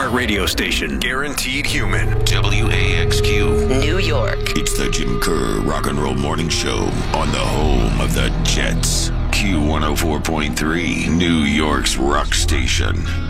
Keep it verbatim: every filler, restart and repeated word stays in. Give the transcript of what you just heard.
smart radio station. Guaranteed human. W A X Q. New York. It's the Jim Kerr Rock and Roll Morning Show on the home of the Jets. Q one oh four point three, New York's rock station.